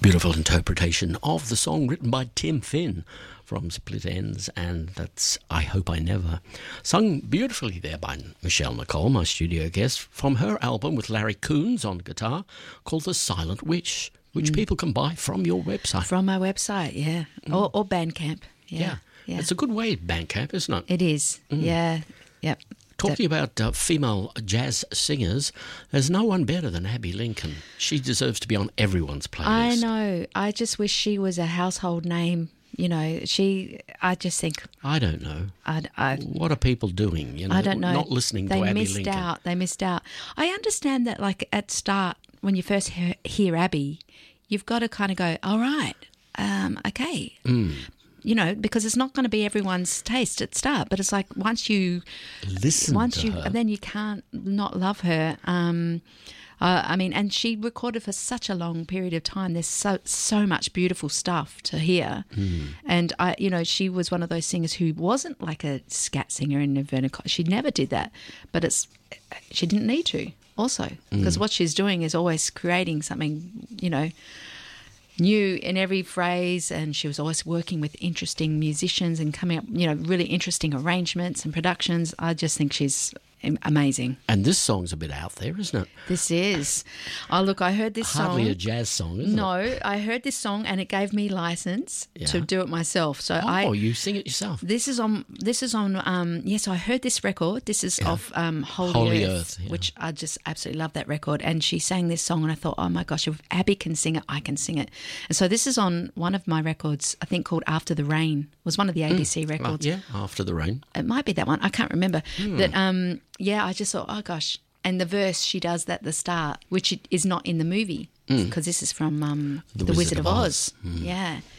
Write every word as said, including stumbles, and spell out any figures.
Beautiful interpretation of the song written by Tim Finn from Split Ends, and that's I Hope I Never. Sung beautifully there by Michelle Nicole, my studio guest, from her album with Larry Coons on guitar called The Silent Witch, which mm. people can buy from your website. From my website, yeah. Mm. Or, or Bandcamp. Yeah. yeah. yeah. It's a good way, Bandcamp, isn't it? It is, mm. yeah. Yep. Talking about uh, female jazz singers, there's no one better than Abby Lincoln. She deserves to be on everyone's playlist. I know. I just wish she was a household name. You know, she, I just think... I don't know. I, I, what are people doing? You know, I don't know. Not listening they to Abby missed Lincoln. Out. They missed out. I understand that, like, at start, when you first hear, hear Abby, you've got to kind of go, all right, um, okay. Mm. You know, because it's not going to be everyone's taste at start, but it's like once you listen once to you, her, and then you can't not love her. Um, uh, I mean, and she recorded for such a long period of time. There's so so much beautiful stuff to hear, mm. and I, you know, she was one of those singers who wasn't like a scat singer in Nirvana. She never did that, but it's she didn't need to also because mm. what she's doing is always creating something, you know, new in every phrase, and she was always working with interesting musicians and coming up, you know, really interesting arrangements and productions. I just think she's amazing. And this song's a bit out there, isn't it? This is. Oh, look, I heard this Hardly song. Hardly a jazz song, is no, it? No, I heard this song and it gave me license yeah. to do it myself. So oh, I, you sing it yourself. This is on, this is on, um, yes, I heard this record. This is yeah. of um, Holy, Holy Earth, Earth yeah. which I just absolutely love that record. And she sang this song and I thought, oh my gosh, if Abby can sing it, I can sing it. And so this is on one of my records, I think called After the Rain. It was one of the A B C mm. records. Oh, yeah, After the Rain. It might be that one. I can't remember. Mm. But um, yeah, I just thought, oh gosh. And the verse she does that at the start, which is not in the movie, because mm. this is from um, The, the Wizard, Wizard of Oz. Oz. Mm. Yeah.